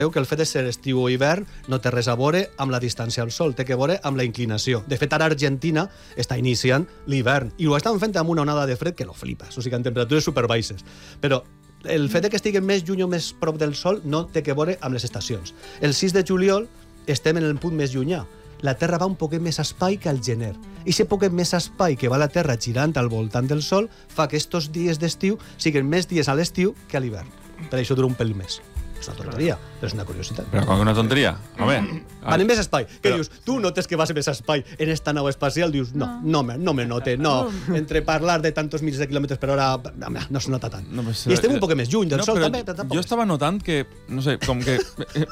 que el fet de ser estiu o hivern no té res a veure amb la distància al sol, té que veure amb la inclinació. De fet, ara Argentina està iniciant l'hivern i ho estan fent amb una onada de fred que no flipes, o sigui, en temperatures superbaixes. Però el fet de que estiguem més lluny o més prop del sol no té que veure amb les estacions. El 6 de juliol estem en el punt més llunyà. La Terra va un poquet més espai que al gener. I aquest poquet més espai que va la Terra girant al voltant del sol fa que estos dies d'estiu siguin més dies a l'estiu que a l'hivern. Per això dura un pel més. És una tonteria, però és una curiositat. Però com que una tonteria? Home... Van en més espai. Què dius? Tu notes que vas en més espai en esta nau espacial? Dius, no me note, no. Entre parlar de tantos miles de quilòmetres per hora no es nota tant. No, I estem un poc més lluny del sol, també. Jo estava notant que, no sé, com que...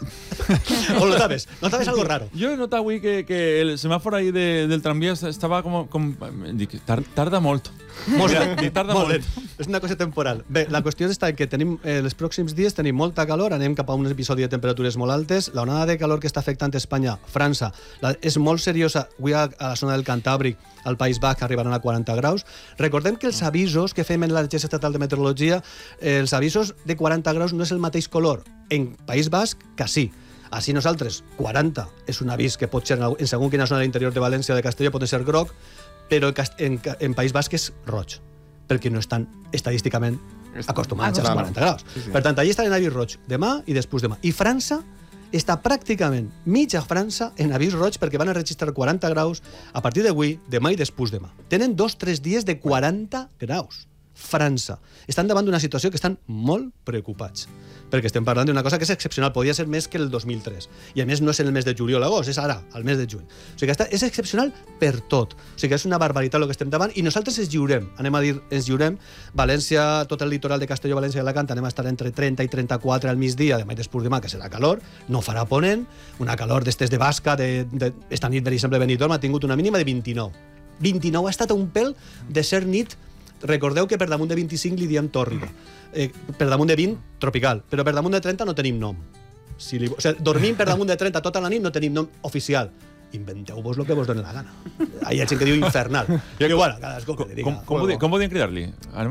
O notaves? Notaves algo raro? Jo he notat avui que el semàfor ahí del tramvia estava com... Dic, tarda molt. Molt lent. És una cosa temporal. Bé, la qüestió està que tenim els pròxims dies tenim molta calor, anem cap a un episodi de temperatures molt altes. La onada de calor que està afectant Espanya, França, és molt seriosa. Avui a la zona del Cantàbric, al País Basc, arribaran a 40 graus. Recordem que els avisos que fem en l'Agència Estatal de Meteorologia, els avisos de 40 graus no és el mateix color en País Basc que sí. Així nosaltres, 40 és un avís que pot ser en segons quina zona de l'interior de València o de Castelló, pot ser groc, però en País Basc és roig, perquè no estan estadísticament acostumats als 40 graus. Per tant, allà estan en avís roig demà i després demà. I França està pràcticament mitja França en avís roig perquè van a registrar 40 graus a partir d'avui, demà i després demà. Tenen 2-3 dies de 40 graus. França. Estan davant d'una situació que estan molt preocupats, perquè estem parlant d'una cosa que és excepcional, podria ser més que el 2003, i a més no és en el mes de juliol o agost, és ara, al mes de juny. O sigui que és excepcional per tot, o sigui que és una barbaritat el que estem davant, i nosaltres ens lliurem, València, tot el litoral de Castelló, València i Alacant, anem a estar entre 30 i 34 al migdia, demà i després demà, que serà calor, no farà ponent, una calor d'estes de basca, esta nit, per exemple, Benidorm ha tingut una mínima de 29. 29 ha estat un pèl de ser nit. Recordeu que per damunt de 25 li diem tòrrida. Per damunt de 20, tropical. Però per damunt de 30 no tenim nom. O sigui, dormim per damunt de 30 tota la nit, no tenim nom oficial. Inventeu-vos el que vos doni la gana. Hi ha gent que diu infernal. I bueno, cadascú que li diga. Com podien cridar-li?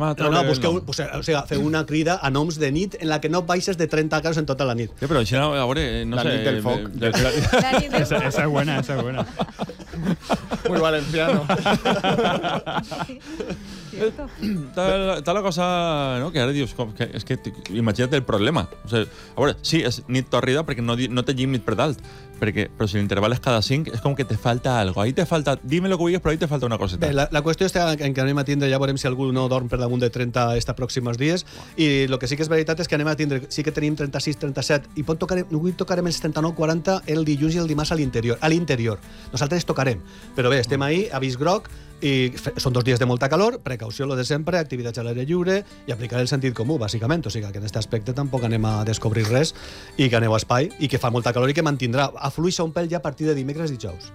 Feu una crida a noms de nit en la que no baixes de 30 graus en tota la nit. Però això, a veure, no sé... La nit del foc. Esa es buena, esa es buena. Muy valenciano. Está la cosa, no? Que ara dius, és que imagina't el problema. O sigui, a veure, sí, és nit tòrrida perquè no té límit per dalt, però si l'interval és cada 5, és com que te falta algo. Ahí te falta, dime lo que vulguis, però ahí te falta una coseta. Bé, la qüestió està en que anem a tindre, ja veurem si algú no dorm per damunt de 30 estos pròxims dies, i el que sí que és veritat és que anem a tindre, sí que tenim 36, 37, i avui tocarem els 39, 40 el dilluns i el dimarts a l'interior. Nosaltres tocarem, però bé, estem ahí, avís groc, i són 2 dies de molta calor, precaució, lo de sempre, activitats a l'aire lliure i aplicar el sentit comú, bàsicament. O sigui que en aquest aspecte tampoc anem a descobrir res i que aneu a espai i que fa molta calor i que mantindrà. Afluixa un pèl ja a partir de dimecres i dijous.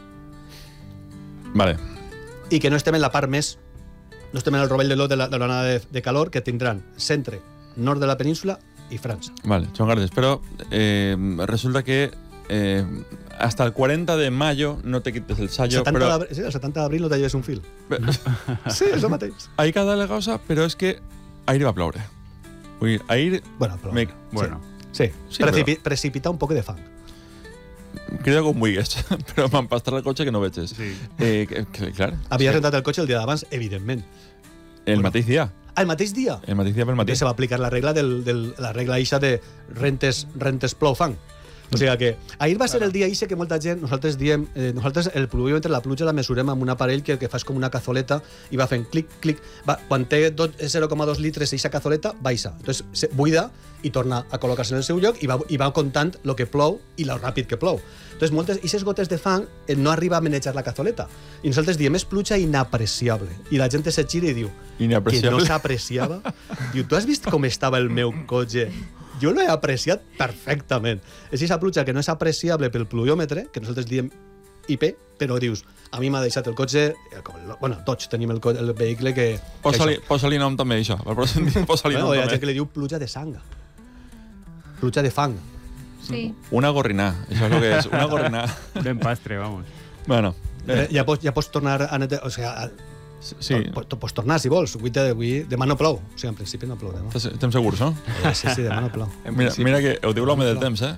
Vale. I que no estem en la part més... No estem en el rovell de l'O de l'onada de calor que tindran centre, nord de la península i França. Vale, Joan Gardes, però resulta que hasta el 40 de mayo no te quites el sallo, però... Sí, el 70 d'abril no te lleves un fil. Sí, és el mateix. Ahí cada la cosa, però és que ahir va ploure. Vull dir, ahir... Bueno. Sí. Precipitar un poc de fang. Crida com vulguis, però m'empastar el cotxe que no vegis. Sí. Clar. Havies rentat el cotxe el dia d'abans, evidentment. El mateix dia. El mateix dia? El mateix dia pel matí. Se va aplicar la regla la regla eixa de rentes plou fang. O sigui que ahir va ser el dia eixe que molta gent, nosaltres diem, el pluviòmetre, la pluja la mesurem amb un aparell que fas com una cazoleta i va fent clic, clic. Quan té 0,2 litres eixa cazoleta, baixa. Entonces buida i torna a col·locar-se en el seu lloc i va comptant el que plou i lo ràpid que plou. Entonces, aquestes gotes de fang no arriba a manejar la cazoleta. I nosaltres diem, és pluja inapreciable. I la gent se gira i diu, que no s'apreciava. Diu, tu has vist com estava el meu cotxe? Jo l'he apreciat perfectament. És aquesta pluja que no és apreciable pel pluviòmetre, que nosaltres diem IP, però dius, a mi m'ha deixat el cotxe... Bueno, tots tenim el vehicle que... Posa-li nom també, això. Posa-li nom també. Hi ha gent també. que li diu pluja de sang. Pluja de fang. Sí. Una gorrinà, això és el que és, una gorrinà. Un empastre, vamos. Bueno. Ja pots tornar a netejar... O sigui, Sí. Pots tornar, si vols. Avui demà no plou. O sigui, en principi no plou demà. Estem segurs, no? Sí, demà no plou. Mira que ho diu l'home del temps,